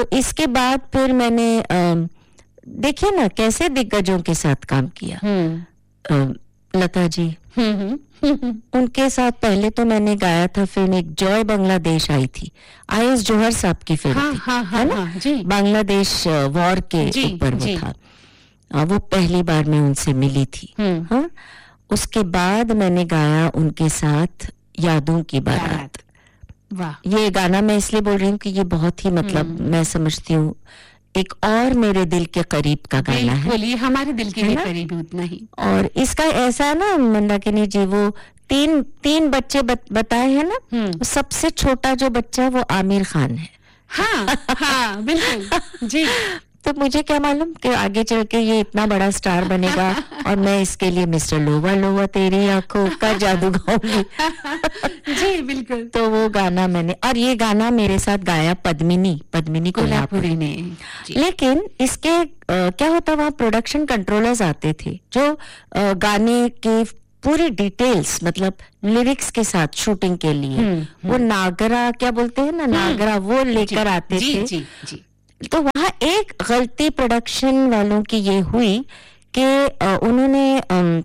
इसके बाद फिर मैंने देखिए ना कैसे दिग्गजों के साथ काम किया। लता जी, उनके साथ पहले तो मैंने गाया था फिल्म, एक जॉय बांग्लादेश आई थी, आईएस जौहर साहब की फिल्म थी, है ना, बांग्लादेश वॉर के ऊपर वो था। वो पहली बार मैं उनसे मिली थी। हाँ, उसके बाद मैंने गाया उनके साथ यादों की बारात। वाह, ये गाना मैं इसलिए बोल रही हूँ कि ये बहुत ही मतलब मैं समझती हूँ एक और मेरे दिल के करीब का गाना है। ये हमारे दिल के भी करीब उतना ही। और इसका ऐसा है ना मंदाकिनी जी, वो तीन बच्चे बताए हैं ना, सबसे छोटा जो बच्चा है वो आमिर खान है। हाँ हाँ बिल्कुल जी। तो मुझे क्या मालूम कि आगे चल के ये इतना बड़ा स्टार बनेगा और मैं इसके लिए मिस्टर लोवा लोवा तेरी आंखों का जादू गाऊंगी। जी बिल्कुल। तो वो गाना मैंने, और ये गाना मेरे साथ गाया पद्मिनी कोल्हापुरी ने। लेकिन इसके क्या होता, वहाँ प्रोडक्शन कंट्रोलर्स आते थे जो गाने के पूरी डिटेल्स मतलब लिरिक्स के साथ शूटिंग के लिए वो नागरा, क्या बोलते हैं ना, नागरा, वो लेकर आते थे। तो वहाँ एक गलती प्रोडक्शन वालों की ये हुई कि उन्होंने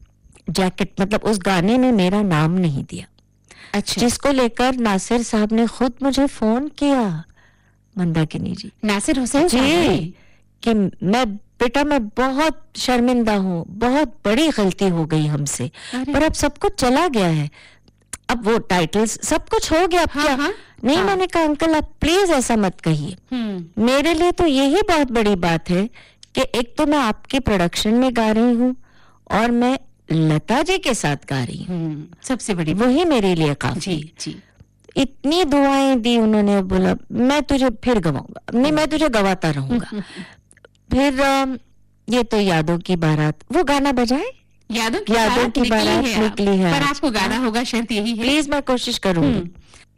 जैकेट मतलब उस गाने में मेरा नाम नहीं दिया। अच्छा। जिसको लेकर नासिर साहब ने खुद मुझे फोन किया, मंदाकिनी जी, नासिर हुसैन जी, कि मैं बहुत शर्मिंदा हूँ, बहुत बड़ी गलती हो गई हमसे, पर अब सब कुछ चला गया है, अब वो टाइटल्स सब कुछ हो गया, अब क्या? नहीं, मैंने कहा अंकल आप प्लीज ऐसा मत कहिए, मेरे लिए तो यही बहुत बड़ी बात है कि एक तो मैं आपके प्रोडक्शन में गा रही हूँ और मैं लता जी के साथ गा रही हूँ, सबसे बड़ी, वही मेरे लिए काफी। जी। इतनी दुआएं दी उन्होंने, बोला मैं तुझे फिर गवाऊंगा, नहीं मैं तुझे गवाता रहूंगा। फिर ये तो यादों की बारात, वो गाना बजाए, यादों की बारात निकली है, पर आपको गाना होगा, शर्त यही है। प्लीज मैं कोशिश करूंगी।